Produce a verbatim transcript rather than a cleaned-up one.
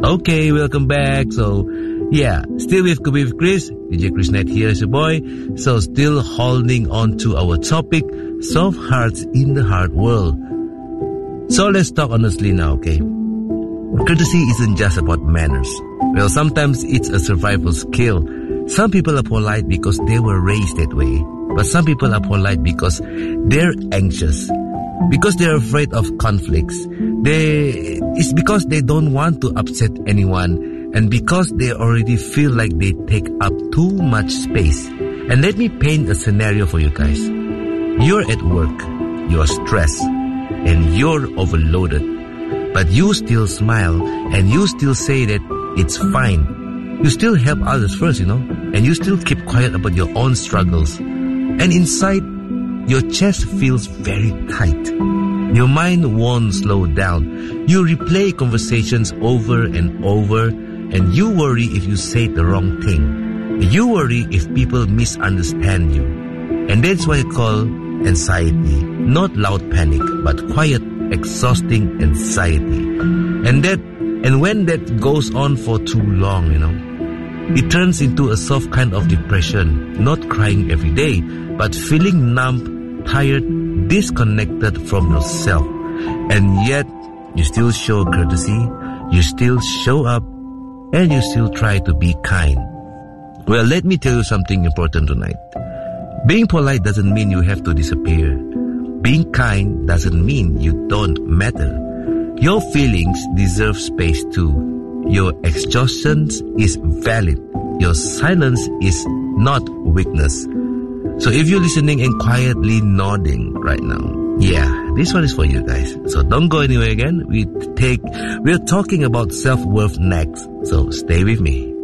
Okay, welcome back. So, yeah, still with with Chris, D J Chris Knight here is your boy. So, still holding on to our topic, soft hearts in the hard world. So, let's talk honestly now, okay? Courtesy isn't just about manners. Well, sometimes it's a survival skill. Some people are polite because they were raised that way, but some people are polite because they're anxious, because they're afraid of conflicts. They, it's because they don't want to upset anyone, and because they already feel like they take up too much space. And let me paint a scenario for you guys. You're at work, you're stressed, and you're overloaded, but you still smile and you still say that it's fine. You still help others first, you know, and you still keep quiet about your own struggles. And inside, your chest feels very tight. Your mind won't slow down. You replay conversations over and over, and you worry if you say the wrong thing. You worry if people misunderstand you. And that's what I call anxiety. Not loud panic, but quiet, exhausting anxiety. And that, and when that goes on for too long, you know, it turns into a soft kind of depression. Not crying every day, but feeling numb, tired, disconnected from yourself. And yet, you still show courtesy, you still show up, and you still try to be kind. Well, let me tell you something important tonight. Being polite doesn't mean you have to disappear. Being kind doesn't mean you don't matter. Your feelings deserve space too. Your exhaustion is valid. Your silence is not weakness. So if you're listening and quietly nodding right now, yeah, this one is for you guys. So don't go anywhere again. We take, we're talking about self-worth next. So stay with me.